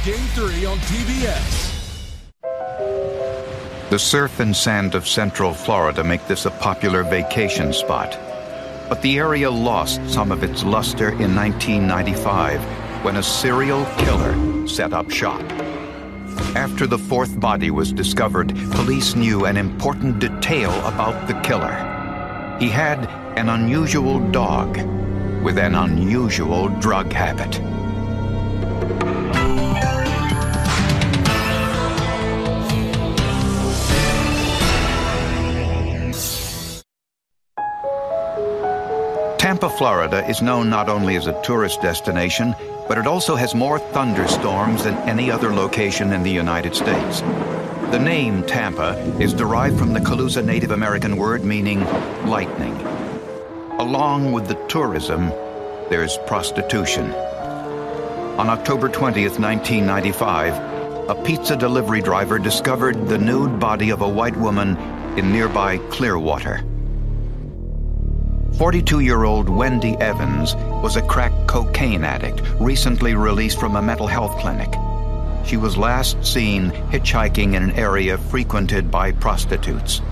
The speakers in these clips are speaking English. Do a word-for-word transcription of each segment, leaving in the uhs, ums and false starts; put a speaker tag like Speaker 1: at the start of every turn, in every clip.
Speaker 1: Game three on T B S.
Speaker 2: The surf and sand of Central Florida make this a popular vacation spot. But the area lost some of its luster in nineteen ninety-five when a serial killer set up shop. After the fourth body was discovered, police knew an important detail about the killer. He had an unusual dog with an unusual drug habit. Tampa, Florida is known not only as a tourist destination, but it also has more thunderstorms than any other location in the United States. The name Tampa is derived from the Calusa Native American word meaning lightning. Along with the tourism, there's prostitution. On October twentieth, nineteen ninety-five, a pizza delivery driver discovered the nude body of a white woman in nearby Clearwater. forty-two-year-old Wendy Evans was a crack cocaine addict recently released from a mental health clinic. She was last seen hitchhiking in an area frequented by prostitutes.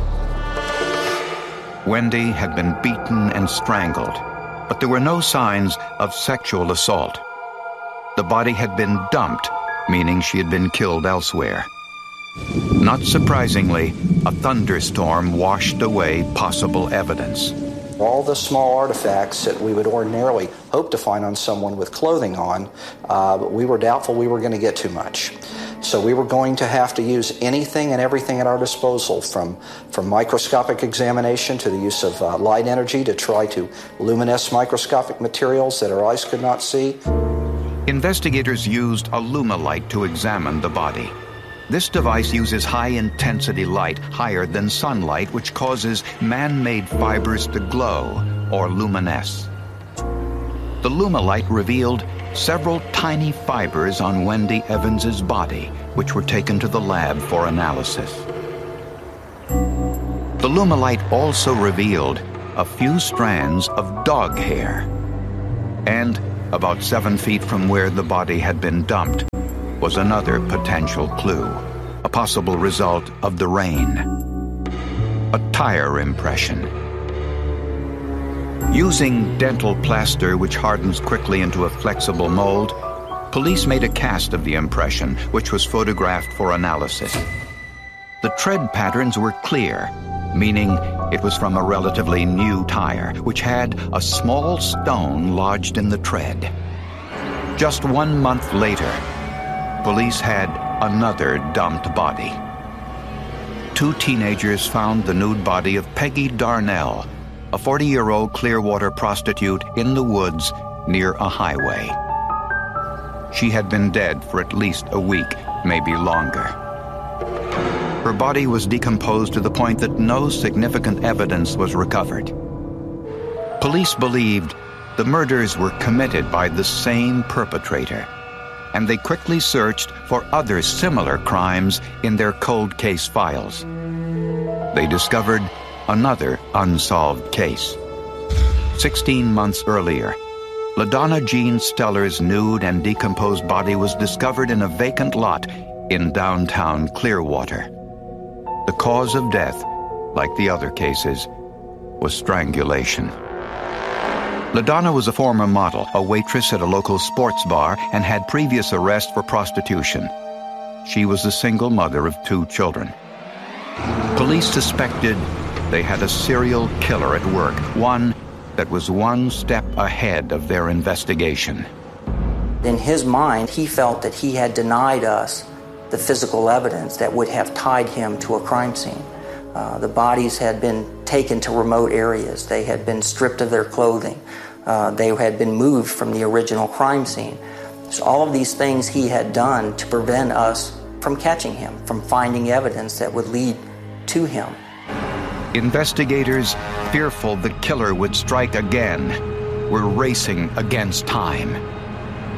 Speaker 2: Wendy had been beaten and strangled, but there were no signs of sexual assault. The body had been dumped, meaning she had been killed elsewhere. Not surprisingly, a thunderstorm washed away possible evidence.
Speaker 3: All the small artifacts that we would ordinarily hope to find on someone with clothing on, uh, but we were doubtful we were going to get too much. So we were going to have to use anything and everything at our disposal, from, from microscopic examination to the use of uh, light energy to try to luminesce microscopic materials that our eyes could not see.
Speaker 2: Investigators used a Lumilight to examine the body. This device uses high-intensity light, higher than sunlight, which causes man-made fibers to glow or luminesce. The Lumilight revealed several tiny fibers on Wendy Evans's body, which were taken to the lab for analysis. The Lumilight also revealed a few strands of dog hair. And about seven feet from where the body had been dumped was another potential clue, a possible result of the rain. A tire impression. Using dental plaster, which hardens quickly into a flexible mold, police made a cast of the impression, which was photographed for analysis. The tread patterns were clear, meaning it was from a relatively new tire, which had a small stone lodged in the tread. Just one month later, police had another dumped body. Two teenagers found the nude body of Peggy Darnell, a forty-year-old Clearwater prostitute, in the woods near a highway. She had been dead for at least a week, maybe longer. Her body was decomposed to the point that no significant evidence was recovered. Police believed the murders were committed by the same perpetrator, and they quickly searched for other similar crimes in their cold case files. They discovered another unsolved case. Sixteen months earlier, LaDonna Jean Steller's nude and decomposed body was discovered in a vacant lot in downtown Clearwater. The cause of death, like the other cases, was strangulation. LaDonna was a former model, a waitress at a local sports bar, and had previous arrests for prostitution. She was a single mother of two children. Police suspected they had a serial killer at work, one that was one step ahead of their investigation.
Speaker 3: In his mind, he felt that he had denied us the physical evidence that would have tied him to a crime scene. Uh, the bodies had been taken to remote areas. They had been stripped of their clothing. Uh, they had been moved from the original crime scene. So all of these things he had done to prevent us from catching him, from finding evidence that would lead to him.
Speaker 2: Investigators, fearful the killer would strike again, were racing against time.